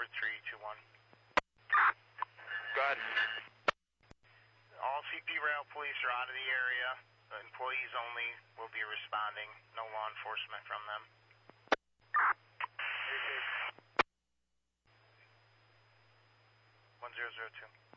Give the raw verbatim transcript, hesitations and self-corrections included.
over three two one. Go ahead. All C P Rail police are out of the area. The employees only will be responding. No law enforcement from them. one zero zero two.